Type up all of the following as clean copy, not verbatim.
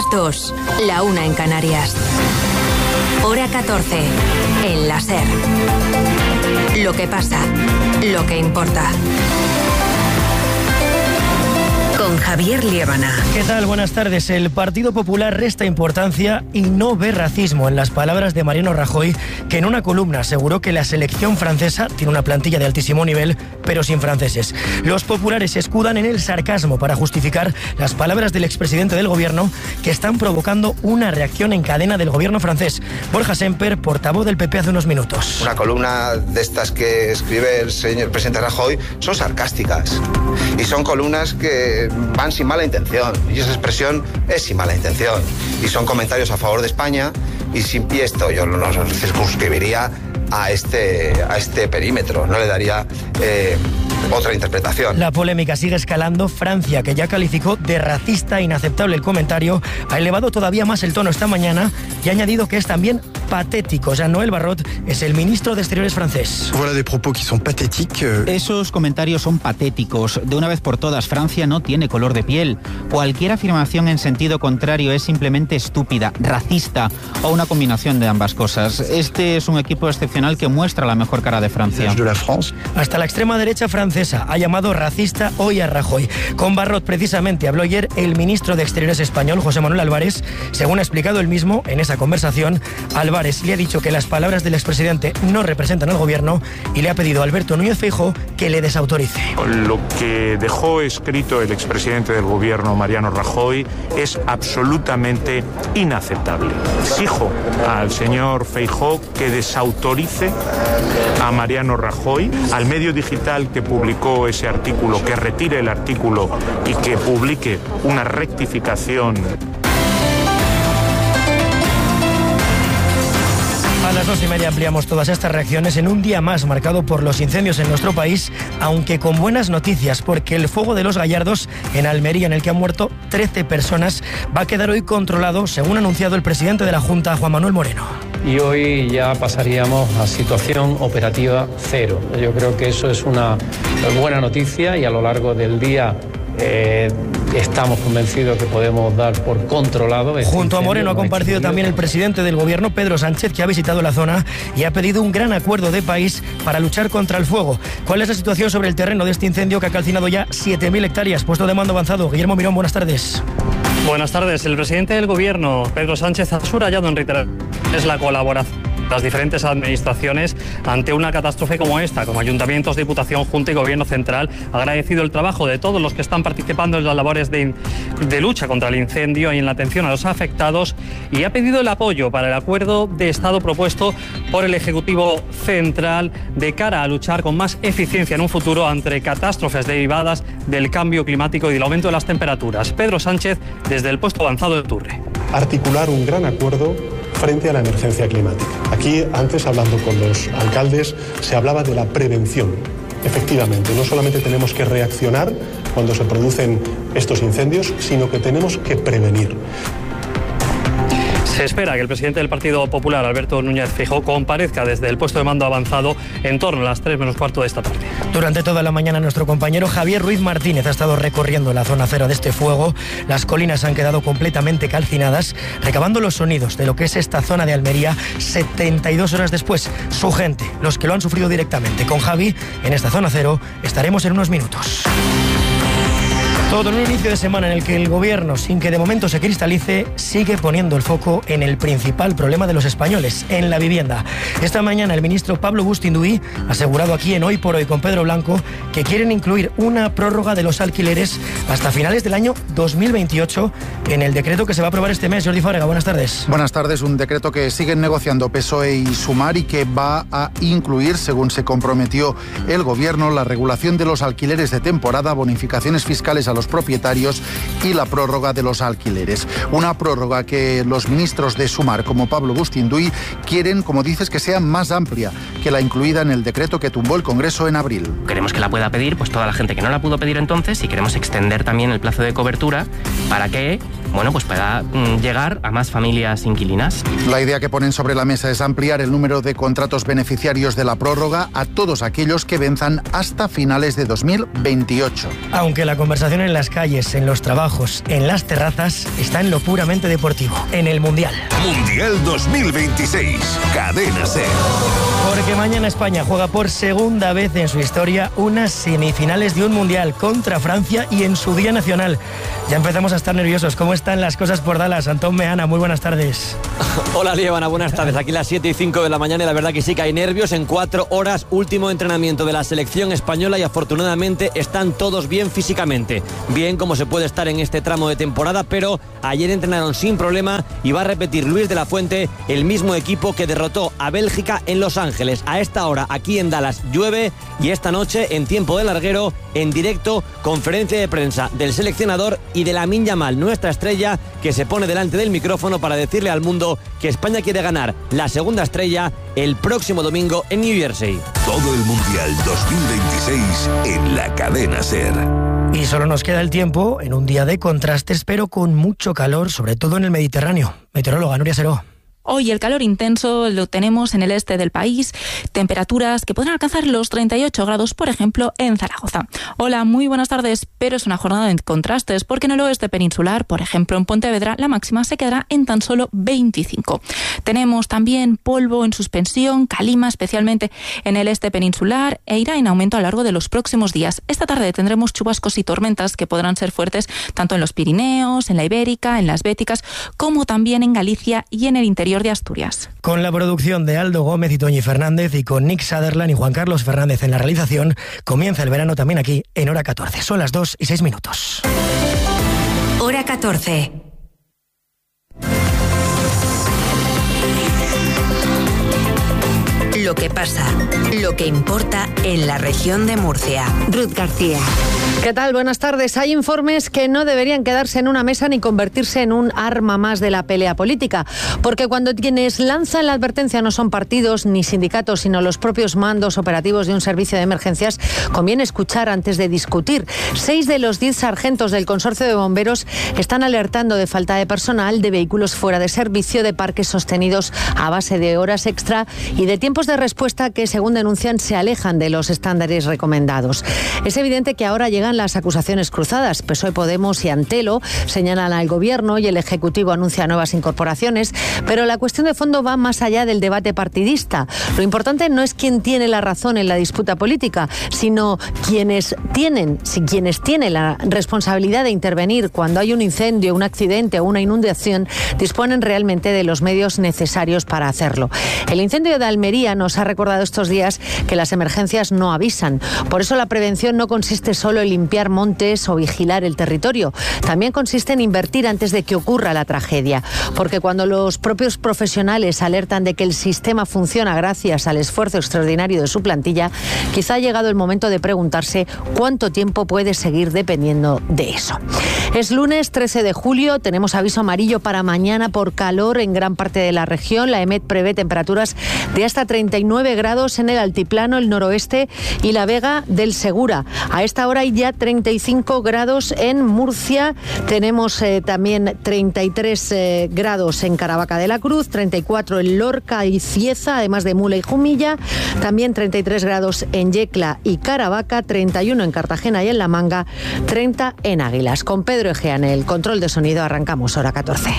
2, la 1 en Canarias. Hora 14, en la SER. Lo que pasa, lo que importa. Con Javier Liébana. ¿Qué tal? Buenas tardes. El Partido Popular resta importancia y no ve racismo en las palabras de Mariano Rajoy, que en una columna aseguró que la selección francesa tiene una plantilla de altísimo nivel, pero sin franceses. Los populares se escudan en el sarcasmo para justificar las palabras del expresidente del gobierno, que están provocando una reacción en cadena del gobierno francés. Borja Semper, portavoz del PP hace unos minutos. Una columna de estas que escribe el señor presidente Rajoy son sarcásticas y son columnas que van sin mala intención, y esa expresión es sin mala intención, y son comentarios a favor de España, y esto yo no circunscribiría a este perímetro, no le daría otra interpretación. La polémica sigue escalando. Francia, que ya calificó de racista e inaceptable el comentario, ha elevado todavía más el tono esta mañana y ha añadido que es también patético. Jean-Noël Barrot es el ministro de Exteriores francés. Esos comentarios son patéticos. De una vez por todas, Francia no tiene color de piel. Cualquier afirmación en sentido contrario es simplemente estúpida, racista o una combinación de ambas cosas. Este es un equipo excepcional que muestra la mejor cara de Francia. Hasta la extrema derecha francesa ha llamado racista hoy a Rajoy. Con Barrot precisamente habló ayer el ministro de Exteriores español, José Manuel Álvarez. Según ha explicado él mismo en esa conversación, Álvarez le ha dicho que las palabras del expresidente no representan al gobierno y le ha pedido a Alberto Núñez Feijóo que le desautorice. Lo que dejó escrito el expresidente del gobierno, Mariano Rajoy, es absolutamente inaceptable. Exijo al señor Feijóo que desautorice a Mariano Rajoy, al medio digital que publicó ese artículo, que retire el artículo y que publique una rectificación. A las 2:30 ampliamos todas estas reacciones en un día más marcado por los incendios en nuestro país, aunque con buenas noticias, porque el fuego de los Gallardos en Almería, en el que han muerto 13 personas, va a quedar hoy controlado, según ha anunciado el presidente de la Junta, Juan Manuel Moreno. Y hoy ya pasaríamos a situación operativa cero. Yo creo que eso es una buena noticia y a lo largo del día estamos convencidos que podemos dar por controlado. Junto a Moreno ha comparecido también el presidente del gobierno, Pedro Sánchez, que ha visitado la zona y ha pedido un gran acuerdo de país para luchar contra el fuego. ¿Cuál es la situación sobre el terreno de este incendio que ha calcinado ya 7.000 hectáreas? Puesto de mando avanzado. Guillermo Mirón, buenas tardes. Buenas tardes. El presidente del gobierno, Pedro Sánchez, ha subrayado en reiteraciones la colaboración de las diferentes administraciones ante una catástrofe como esta, como ayuntamientos, Diputación, Junta y Gobierno Central. Ha agradecido el trabajo de todos los que están participando en las labores de lucha contra el incendio y en la atención a los afectados, y ha pedido el apoyo para el acuerdo de Estado propuesto por el Ejecutivo Central de cara a luchar con más eficiencia en un futuro ante catástrofes derivadas del cambio climático y del aumento de las temperaturas. Pedro Sánchez, desde el puesto avanzado de Turre. Articular un gran acuerdo frente a la emergencia climática. Aquí, antes, hablando con los alcaldes, se hablaba de la prevención. Efectivamente, no solamente tenemos que reaccionar cuando se producen estos incendios, sino que tenemos que prevenir. Se espera que el presidente del Partido Popular, Alberto Núñez Feijóo, comparezca desde el puesto de mando avanzado en torno a las 3 menos cuarto de esta tarde. Durante toda la mañana nuestro compañero Javier Ruiz Martínez ha estado recorriendo la zona cero de este fuego. Las colinas han quedado completamente calcinadas, recabando los sonidos de lo que es esta zona de Almería 72 horas después. Su gente, los que lo han sufrido directamente. Con Javi, en esta zona cero, estaremos en unos minutos. Todo en un inicio de semana en el que el gobierno, sin que de momento se cristalice, sigue poniendo el foco en el principal problema de los españoles, en la vivienda. Esta mañana el ministro Pablo Bustinduy ha asegurado aquí en Hoy por Hoy con Pedro Blanco que quieren incluir una prórroga de los alquileres hasta finales del año 2028 en el decreto que se va a aprobar este mes. Jordi Fábrega, buenas tardes. Buenas tardes. Un decreto que siguen negociando PSOE y Sumar y que va a incluir, según se comprometió el gobierno, la regulación de los alquileres de temporada, bonificaciones fiscales a los propietarios y la prórroga de los alquileres. Una prórroga que los ministros de Sumar, como Pablo Bustinduy, quieren, como dices, que sea más amplia que la incluida en el decreto que tumbó el Congreso en abril. Queremos que la pueda pedir pues toda la gente que no la pudo pedir entonces, y queremos extender también el plazo de cobertura para que pues pueda llegar a más familias inquilinas. La idea que ponen sobre la mesa es ampliar el número de contratos beneficiarios de la prórroga a todos aquellos que venzan hasta finales de 2028. Aunque la conversación en las calles, en los trabajos, en las terrazas, está en lo puramente deportivo, en el Mundial. Mundial 2026, Cadena SER. Porque mañana España juega por segunda vez en su historia unas semifinales de un Mundial contra Francia y en su día nacional. Ya empezamos a estar nerviosos. ¿Cómo están las cosas por Dallas? Antón Meana, muy buenas tardes. Hola, Liébana, buenas tardes. Aquí las 7:05 de la mañana y la verdad que sí que hay nervios. En 4 horas, último entrenamiento de la selección española y afortunadamente están todos bien físicamente. Bien como se puede estar en este tramo de temporada, pero ayer entrenaron sin problema y va a repetir Luis de la Fuente el mismo equipo que derrotó a Bélgica en Los Ángeles. A esta hora, aquí en Dallas, llueve y esta noche, en tiempo de larguero, en directo, conferencia de prensa del seleccionador y de Lamine Yamal, nuestra estrella, que se pone delante del micrófono para decirle al mundo que España quiere ganar la segunda estrella el próximo domingo en New Jersey. Todo el Mundial 2026 en la Cadena SER. Y solo nos queda el tiempo en un día de contrastes, pero con mucho calor, sobre todo en el Mediterráneo. Meteoróloga Nuria Seró. Hoy el calor intenso lo tenemos en el este del país, temperaturas que podrán alcanzar los 38 grados, por ejemplo, en Zaragoza. Hola, muy buenas tardes, pero es una jornada de contrastes, porque en el oeste peninsular, por ejemplo, en Pontevedra, la máxima se quedará en tan solo 25. Tenemos también polvo en suspensión, calima, especialmente en el este peninsular, e irá en aumento a lo largo de los próximos días. Esta tarde tendremos chubascos y tormentas que podrán ser fuertes tanto en los Pirineos, en la Ibérica, en las Béticas, como también en Galicia y en el interior de Asturias. Con la producción de Aldo Gómez y Toñi Fernández y con Nick Sutherland y Juan Carlos Fernández en la realización, comienza el verano también aquí en Hora 14. Son las 2:06. Hora 14. Lo que pasa, lo que importa en la región de Murcia. Ruth García. ¿Qué tal? Buenas tardes. Hay informes que no deberían quedarse en una mesa ni convertirse en un arma más de la pelea política, porque cuando quienes lanzan la advertencia no son partidos ni sindicatos, sino los propios mandos operativos de un servicio de emergencias, conviene escuchar antes de discutir. 6 de los 10 sargentos del Consorcio de Bomberos están alertando de falta de personal, de vehículos fuera de servicio, de parques sostenidos a base de horas extra y de tiempos de respuesta que, según denuncian, se alejan de los estándares recomendados. Es evidente que ahora llegan las acusaciones cruzadas. PSOE, Podemos y Antelo señalan al Gobierno y el Ejecutivo anuncia nuevas incorporaciones, pero la cuestión de fondo va más allá del debate partidista. Lo importante no es quién tiene la razón en la disputa política, sino quienes tienen la responsabilidad de intervenir cuando hay un incendio, un accidente o una inundación, disponen realmente de los medios necesarios para hacerlo. El incendio de Almería nos ha recordado estos días que las emergencias no avisan. Por eso la prevención no consiste solo en limpiar montes o vigilar el territorio. También consiste en invertir antes de que ocurra la tragedia. Porque cuando los propios profesionales alertan de que el sistema funciona gracias al esfuerzo extraordinario de su plantilla, quizá ha llegado el momento de preguntarse cuánto tiempo puede seguir dependiendo de eso. Es lunes 13 de julio, tenemos aviso amarillo para mañana por calor en gran parte de la región. La EMET prevé temperaturas de hasta 39 grados en el altiplano, el noroeste y la Vega del Segura. A esta hora hay ya 35 grados en Murcia. Tenemos también 33 grados en Caravaca de la Cruz, 34 en Lorca y Cieza, además de Mula y Jumilla. También 33 grados en Yecla y Caravaca, 31 en Cartagena y en La Manga, 30 en Águilas. Con Pedro Egea en el control de sonido arrancamos Hora 14.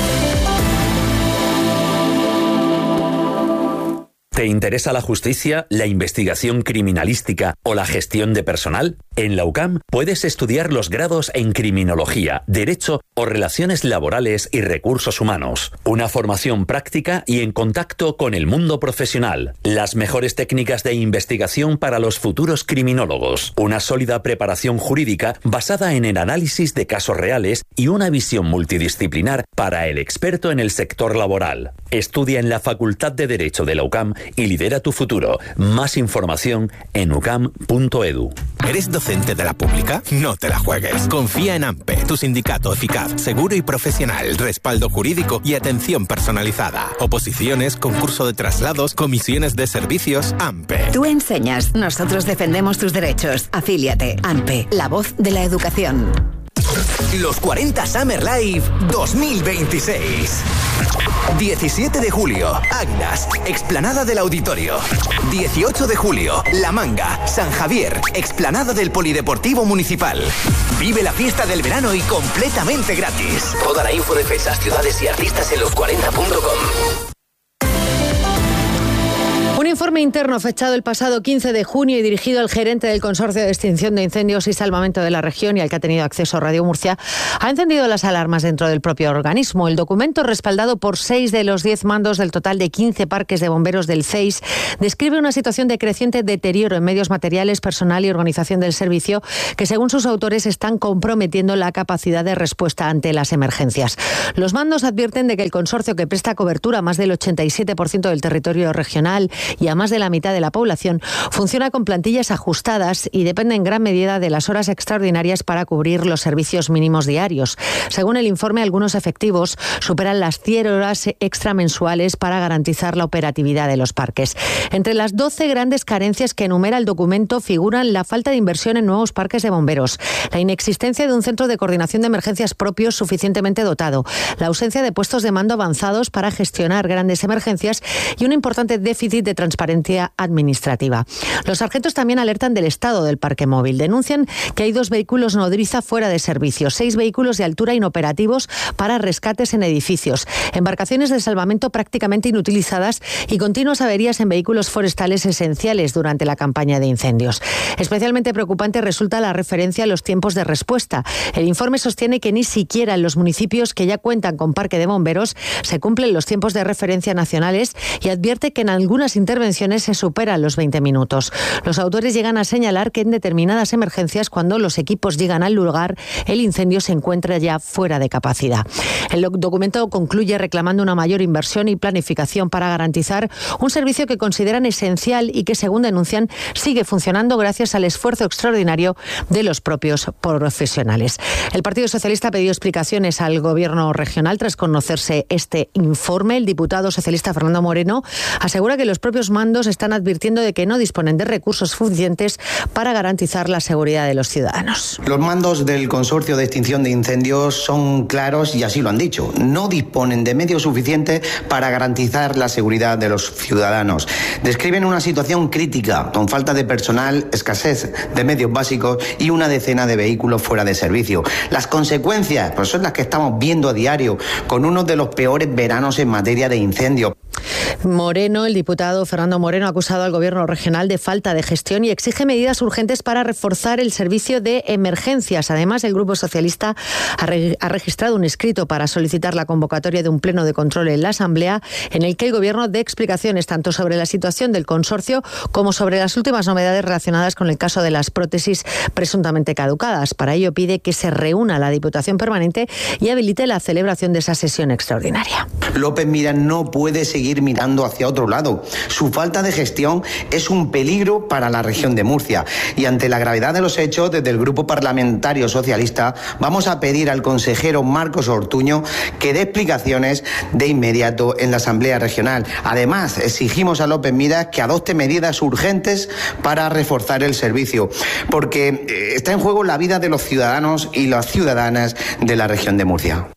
¿Te interesa la justicia, la investigación criminalística o la gestión de personal? En la UCAM puedes estudiar los grados en Criminología, Derecho o Relaciones Laborales y Recursos Humanos. Una formación práctica y en contacto con el mundo profesional. Las mejores técnicas de investigación para los futuros criminólogos. Una sólida preparación jurídica basada en el análisis de casos reales y una visión multidisciplinar para el experto en el sector laboral. Estudia en la Facultad de Derecho de la UCAM y lidera tu futuro. Más información en ucam.edu. ¿Eres docente de la pública? No te la juegues. Confía en AMPE, tu sindicato eficaz, seguro y profesional, respaldo jurídico y atención personalizada. Oposiciones, concurso de traslados, comisiones de servicios. AMPE. Tú enseñas, nosotros defendemos tus derechos. Afíliate. AMPE, la voz de la educación. Los 40 Summer Live 2026. 17 de julio, Águilas, Explanada del Auditorio. 18 de julio, La Manga, San Javier, Explanada del Polideportivo Municipal. Vive la fiesta del verano y completamente gratis. Toda la info de fechas, ciudades y artistas en los40.com. Un informe interno fechado el pasado 15 de junio y dirigido al gerente del Consorcio de Extinción de Incendios y Salvamento de la región y al que ha tenido acceso Radio Murcia, ha encendido las alarmas dentro del propio organismo. El documento, respaldado por 6 de los 10 mandos del total de 15 parques de bomberos del CEIS, describe una situación de creciente deterioro en medios materiales, personal y organización del servicio que, según sus autores, están comprometiendo la capacidad de respuesta ante las emergencias. Los mandos advierten de que el consorcio, que presta cobertura a más del 87% del territorio regional y a más de la mitad de la población, funciona con plantillas ajustadas y depende en gran medida de las horas extraordinarias para cubrir los servicios mínimos diarios. Según el informe, algunos efectivos superan las 100 horas extra mensuales para garantizar la operatividad de los parques. Entre las 12 grandes carencias que enumera el documento figuran la falta de inversión en nuevos parques de bomberos, la inexistencia de un centro de coordinación de emergencias propios suficientemente dotado, la ausencia de puestos de mando avanzados para gestionar grandes emergencias y un importante déficit de transparencia administrativa. Los sargentos también alertan del estado del parque móvil. Denuncian que hay 2 vehículos nodriza fuera de servicio, 6 vehículos de altura inoperativos para rescates en edificios, embarcaciones de salvamento prácticamente inutilizadas y continuas averías en vehículos forestales esenciales durante la campaña de incendios. Especialmente preocupante resulta la referencia a los tiempos de respuesta. El informe sostiene que ni siquiera en los municipios que ya cuentan con parque de bomberos se cumplen los tiempos de referencia nacionales y advierte que en algunas intervenciones se superan los 20 minutos. Los autores llegan a señalar que en determinadas emergencias, cuando los equipos llegan al lugar, el incendio se encuentra ya fuera de capacidad. El documento concluye reclamando una mayor inversión y planificación para garantizar un servicio que consideran esencial y que, según denuncian, sigue funcionando gracias al esfuerzo extraordinario de los propios profesionales. El Partido Socialista ha pedido explicaciones al Gobierno regional tras conocerse este informe. El diputado socialista Fernando Moreno asegura que los propios mandos están advirtiendo de que no disponen de recursos suficientes para garantizar la seguridad de los ciudadanos. Los mandos del Consorcio de Extinción de Incendios son claros y así lo han dicho. No disponen de medios suficientes para garantizar la seguridad de los ciudadanos. Describen una situación crítica, con falta de personal, escasez de medios básicos y una decena de vehículos fuera de servicio. Las consecuencias pues son las que estamos viendo a diario, con uno de los peores veranos en materia de incendios. Moreno, el diputado Fernando Moreno, ha acusado al Gobierno regional de falta de gestión y exige medidas urgentes para reforzar el servicio de emergencias. Además, el Grupo Socialista ha registrado un escrito para solicitar la convocatoria de un pleno de control en la Asamblea, en el que el Gobierno dé explicaciones tanto sobre la situación del consorcio como sobre las últimas novedades relacionadas con el caso de las prótesis presuntamente caducadas. Para ello pide que se reúna la Diputación Permanente y habilite la celebración de esa sesión extraordinaria. López Miras no puede seguir mirando hacia otro lado. Su falta de gestión es un peligro para la región de Murcia. Y ante la gravedad de los hechos, desde el Grupo Parlamentario Socialista vamos a pedir al consejero Marcos Ortuño que dé explicaciones de inmediato en la Asamblea Regional. Además, exigimos a López Miras que adopte medidas urgentes para reforzar el servicio, porque está en juego la vida de los ciudadanos y las ciudadanas de la región de Murcia.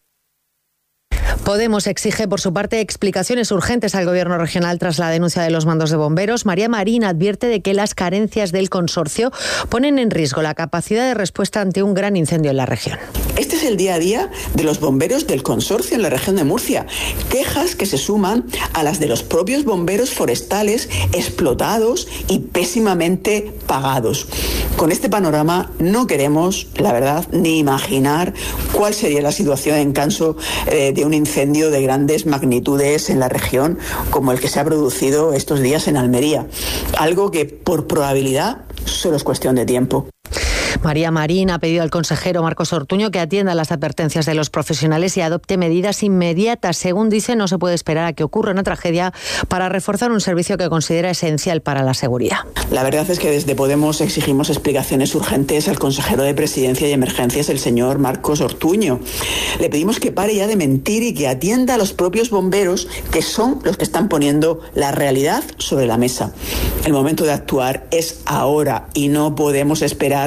Podemos exige, por su parte, explicaciones urgentes al Gobierno regional tras la denuncia de los mandos de bomberos. María Marín advierte de que las carencias del consorcio ponen en riesgo la capacidad de respuesta ante un gran incendio en la región. Este es el día a día de los bomberos del consorcio en la región de Murcia. Quejas que se suman a las de los propios bomberos forestales explotados y pésimamente pagados. Con este panorama no queremos, la verdad, ni imaginar cuál sería la situación en caso de un incendio de grandes magnitudes en la región como el que se ha producido estos días en Almería. Algo que por probabilidad solo es cuestión de tiempo. María Marín ha pedido al consejero Marcos Ortuño que atienda las advertencias de los profesionales y adopte medidas inmediatas. Según dice, no se puede esperar a que ocurra una tragedia para reforzar un servicio que considera esencial para la seguridad. La verdad es que desde Podemos exigimos explicaciones urgentes al consejero de Presidencia y Emergencias, el señor Marcos Ortuño. Le pedimos que pare ya de mentir y que atienda a los propios bomberos, que son los que están poniendo la realidad sobre la mesa. El momento de actuar es ahora y no podemos esperar a que su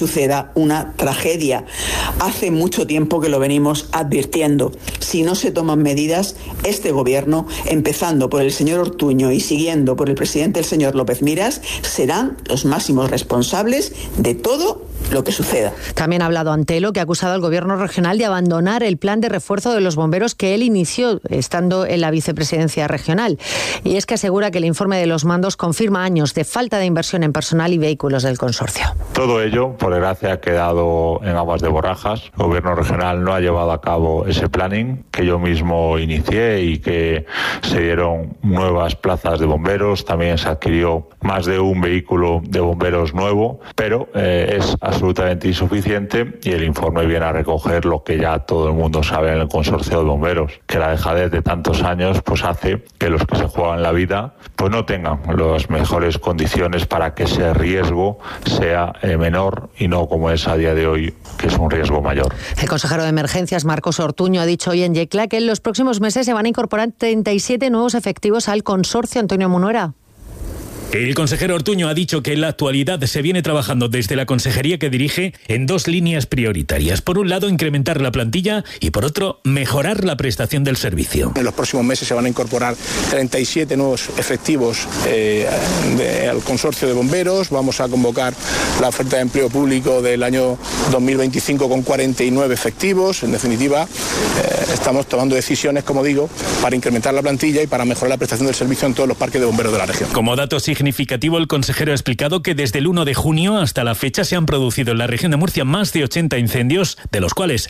suceda una tragedia. Hace mucho tiempo que lo venimos advirtiendo. Si no se toman medidas, este gobierno, empezando por el señor Ortuño y siguiendo por el presidente el señor López Miras, serán los máximos responsables de todo lo que suceda. También ha hablado Antelo, que ha acusado al gobierno regional de abandonar el plan de refuerzo de los bomberos que él inició estando en la vicepresidencia regional. Y es que asegura que el informe de los mandos confirma años de falta de inversión en personal y vehículos del consorcio. Todo ello, por desgracia, ha quedado en aguas de borrajas. El gobierno regional no ha llevado a cabo ese planning que yo mismo inicié y que se dieron nuevas plazas de bomberos. También se adquirió más de un vehículo de bomberos nuevo, pero es absolutamente insuficiente, y el informe viene a recoger lo que ya todo el mundo sabe en el consorcio de bomberos, que la dejadez de tantos años pues hace que los que se juegan la vida pues no tengan las mejores condiciones para que ese riesgo sea menor y no como es a día de hoy, que es un riesgo mayor. El consejero de Emergencias, Marcos Ortuño, ha dicho hoy en Yecla que en los próximos meses se van a incorporar 37 nuevos efectivos al consorcio. Antonio Munuera. El consejero Ortuño ha dicho que en la actualidad se viene trabajando desde la consejería que dirige en dos líneas prioritarias. Por un lado, incrementar la plantilla y por otro, mejorar la prestación del servicio. En los próximos meses se van a incorporar 37 nuevos efectivos al consorcio de bomberos. Vamos a convocar la oferta de empleo público del año 2025 con 49 efectivos. En definitiva, estamos tomando decisiones, como digo, para incrementar la plantilla y para mejorar la prestación del servicio en todos los parques de bomberos de la región. Como dato significativo, el consejero ha explicado que desde el 1 de junio hasta la fecha se han producido en la región de Murcia más de 80 incendios, de los cuales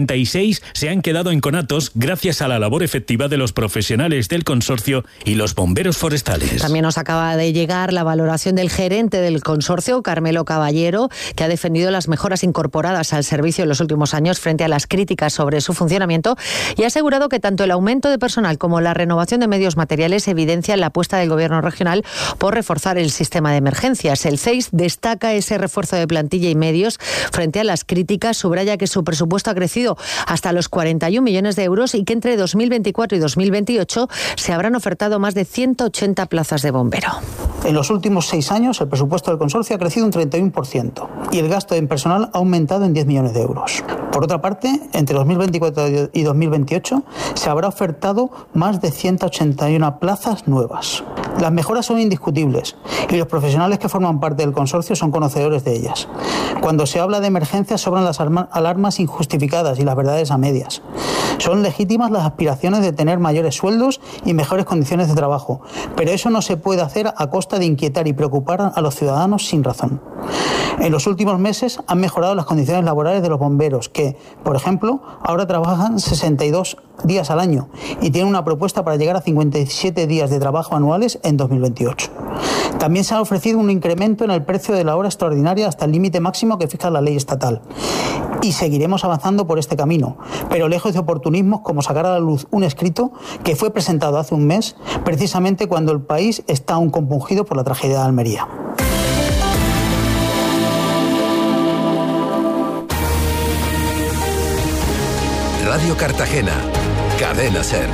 66 se han quedado en conatos gracias a la labor efectiva de los profesionales del consorcio y los bomberos forestales. También nos acaba de llegar la valoración del gerente del consorcio, Carmelo Caballero, que ha defendido las mejoras incorporadas al servicio en los últimos años frente a las críticas sobre su funcionamiento, y ha asegurado que tanto el aumento de personal como la renovación de medios materiales evidencian la apuesta del gobierno regional por reforzar el sistema de emergencias. El CEIS destaca ese refuerzo de plantilla y medios frente a las críticas, subraya que su presupuesto ha crecido hasta los 41 millones de euros y que entre 2024 y 2028 se habrán ofertado más de 180 plazas de bombero. En los últimos 6 años el presupuesto del consorcio ha crecido un 31% y el gasto en personal ha aumentado en 10 millones de euros. Por otra parte, entre 2024 y 2028 se habrá ofertado más de 181 plazas nuevas. Las mejoras son indiscutibles y los profesionales que forman parte del consorcio son conocedores de ellas. Cuando se habla de emergencias sobran las alarmas injustificadas y las verdades a medias. Son legítimas las aspiraciones de tener mayores sueldos y mejores condiciones de trabajo, pero eso no se puede hacer a costa de inquietar y preocupar a los ciudadanos sin razón. En los últimos meses han mejorado las condiciones laborales de los bomberos que, por ejemplo, ahora trabajan 62 días al año y tienen una propuesta para llegar a 57 días de trabajo anuales en 2028. También se ha ofrecido un incremento en el precio de la hora extraordinaria hasta el límite máximo que fija la ley estatal. Y seguiremos avanzando por este camino, pero lejos de oportunismos como sacar a la luz un escrito que fue presentado hace un mes, precisamente cuando el país está aún compungido por la tragedia de Almería. Radio Cartagena, Cadena SER.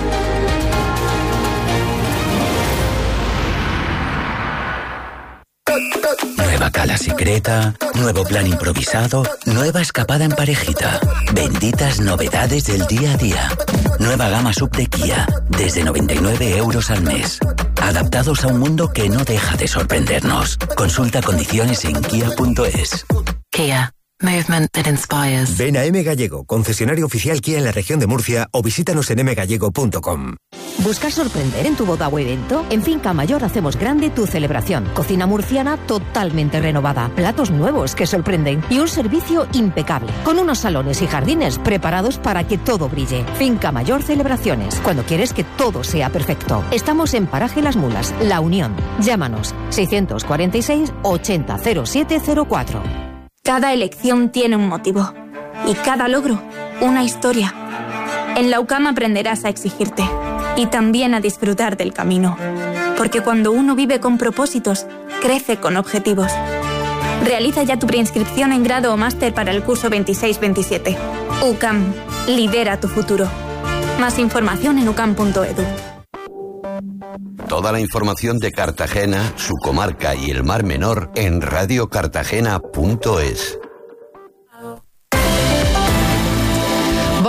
Nueva cala secreta, nuevo plan improvisado, nueva escapada en parejita. Benditas novedades del día a día. Nueva gama sub de Kia, desde 99 euros al mes. Adaptados a un mundo que no deja de sorprendernos. Consulta condiciones en kia.es. Kia. Movement that inspires. Ven a M Gallego, concesionario oficial Kia en la región de Murcia, o visítanos en mgallego.com. ¿Buscas sorprender en tu boda o evento? En Finca Mayor hacemos grande tu celebración. Cocina murciana totalmente renovada, platos nuevos que sorprenden y un servicio impecable, con unos salones y jardines preparados para que todo brille. Finca Mayor Celebraciones, cuando quieres que todo sea perfecto. Estamos en Paraje Las Mulas, La Unión. Llámanos 646 80 0704. Cada elección tiene un motivo y cada logro una historia. En la UCAM aprenderás a exigirte y también a disfrutar del camino, porque cuando uno vive con propósitos, crece con objetivos. Realiza ya tu preinscripción en grado o máster para el curso 26-27. UCAM, lidera tu futuro. Más información en ucam.edu. Toda la información de Cartagena, su comarca y el Mar Menor en radiocartagena.es.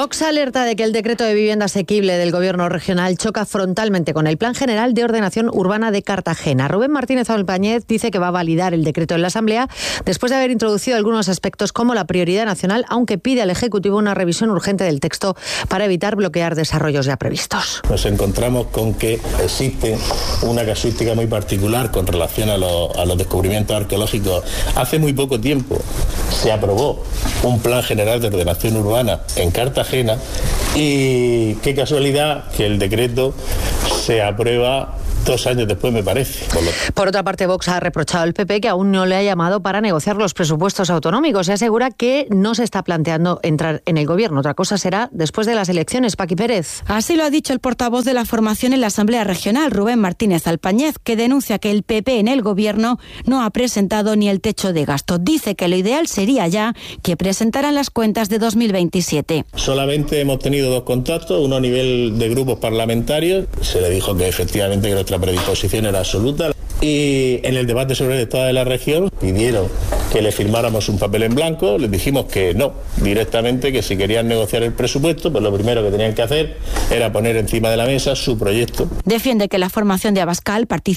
Vox alerta de que el decreto de vivienda asequible del Gobierno regional choca frontalmente con el Plan General de Ordenación Urbana de Cartagena. Rubén Martínez Alpáñez dice que va a validar el decreto en la Asamblea después de haber introducido algunos aspectos como la prioridad nacional, aunque pide al Ejecutivo una revisión urgente del texto para evitar bloquear desarrollos ya previstos. Nos encontramos con que existe una casuística muy particular con relación a los descubrimientos arqueológicos. Hace muy poco tiempo se aprobó un Plan General de Ordenación Urbana en Cartagena y qué casualidad que el decreto se aprueba 2 años después, me parece. Por otra parte, Vox ha reprochado al PP que aún no le ha llamado para negociar los presupuestos autonómicos y asegura que no se está planteando entrar en el Gobierno. Otra cosa será después de las elecciones. Paqui Pérez. Así lo ha dicho el portavoz de la formación en la Asamblea Regional, Rubén Martínez Alpáñez, que denuncia que el PP en el Gobierno no ha presentado ni el techo de gasto. Dice que lo ideal sería ya que presentaran las cuentas de 2027. Solamente hemos tenido 2 contactos, uno a nivel de grupos parlamentarios. Se le dijo que efectivamente que nuestra predisposición era absoluta. Y en el debate sobre el estado de la región pidieron que le firmáramos un papel en blanco, les dijimos que no, directamente, que si querían negociar el presupuesto, pues lo primero que tenían que hacer era poner encima de la mesa su proyecto. Defiende que la formación de Abascal participa